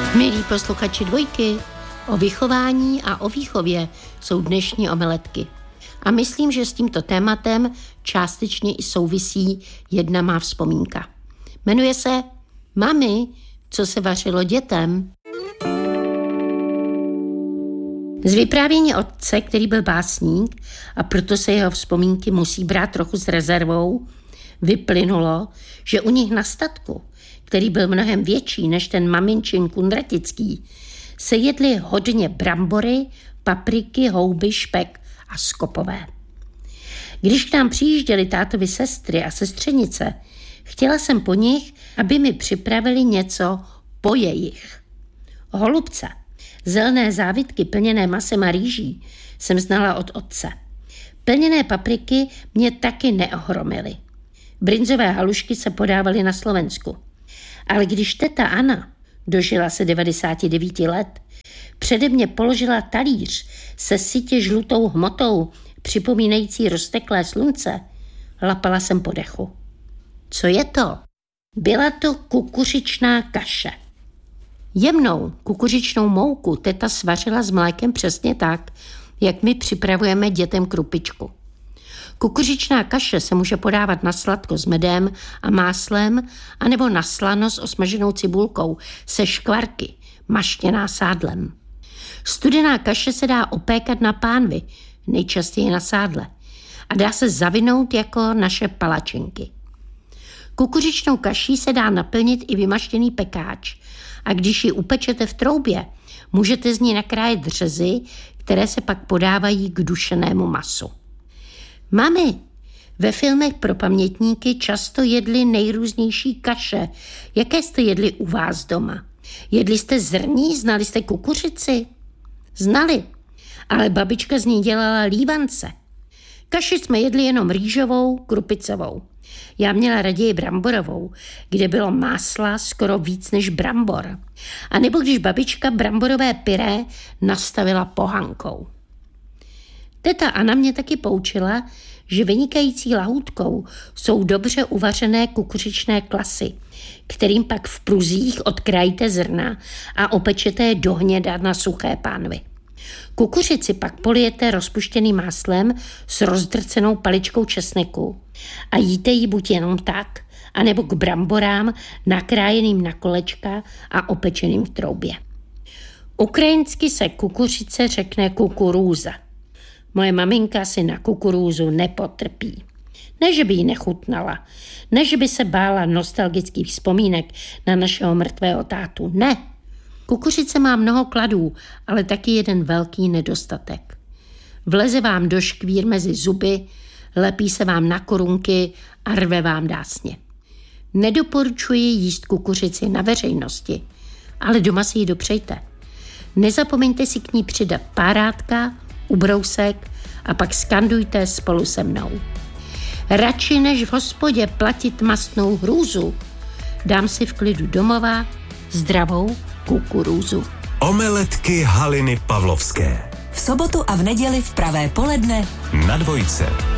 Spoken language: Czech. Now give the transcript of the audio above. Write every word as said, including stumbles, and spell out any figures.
Milí posluchači Dvojky, o vychování a o výchově jsou dnešní omeletky. A myslím, že s tímto tématem částečně i souvisí jedna má vzpomínka. Jmenuje se Mami, co se vařilo dětem. Z vyprávění otce, který byl básník a proto se jeho vzpomínky musí brát trochu s rezervou, vyplynulo, že u nich na statku, který byl mnohem větší než ten maminčin kunratický, se jedly hodně brambory, papriky, houby, špek a skopové. Když k nám přijížděly tátovi sestry a sestřenice, chtěla jsem po nich, aby mi připravili něco po jejich. Holubce, zelené závitky plněné masem a rýží, jsem znala od otce. Plněné papriky mě taky neohromily. Brinzové halušky se podávaly na Slovensku. Ale když teta Anna, dožila se devadesát devět let, přede mě položila talíř se sytě žlutou hmotou, připomínající rozteklé slunce, lapala jsem po dechu. Co je to? Byla to kukuřičná kaše. Jemnou kukuřičnou mouku teta svařila s mlékem přesně tak, jak my připravujeme dětem krupičku. Kukuřičná kaše se může podávat na sladko s medem a máslem, anebo na slano s osmaženou cibulkou, se škvarky, maštěná sádlem. Studená kaše se dá opékat na pánvi, nejčastěji na sádle, a dá se zavinout jako naše palačinky. Kukuřičnou kaší se dá naplnit i vymaštěný pekáč, a když ji upečete v troubě, můžete z ní nakrájet řezy, které se pak podávají k dušenému masu. Mami, ve filmech pro pamětníky často jedli nejrůznější kaše. Jaké jste jedli u vás doma? Jedli jste zrní? Znali jste kukuřici? Znali, ale babička z ní dělala lívance. Kaši jsme jedli jenom rýžovou, krupicovou. Já měla raději bramborovou, kde bylo másla skoro víc než brambor. A nebo když babička bramborové pyré nastavila pohankou. Teta Anna mě taky poučila, že vynikající lahůdkou jsou dobře uvařené kukuřičné klasy, kterým pak v pruzích odkrájíte zrna a opečete je do hněda na suché pánvi. Kukuřici pak polijete rozpuštěným máslem s rozdrcenou paličkou česneku a jíte ji buď jenom tak, anebo k bramborám nakrájeným na kolečka a opečeným v troubě. Ukrajinsky se kukuřice řekne kukurúza. Moje maminka si na kukurúzu nepotrpí. Ne, že by jí nechutnala, ne, že by se bála nostalgických vzpomínek na našeho mrtvého tátu, ne. Kukuřice má mnoho kladů, ale taky jeden velký nedostatek. Vleze vám do škvír mezi zuby, lepí se vám na korunky a rve vám dásně. Nedoporučuji jíst kukuřici na veřejnosti, ale doma si ji dopřejte. Nezapomeňte si k ní přidat párátka, ubrousek a pak skandujte spolu se mnou. Radši než v hospodě platit mastnou hrůzu, dám si v klidu domova zdravou kukurúzu. Omeletky Haliny Pavlovské. V sobotu a v neděli v pravé poledne na Dvojce.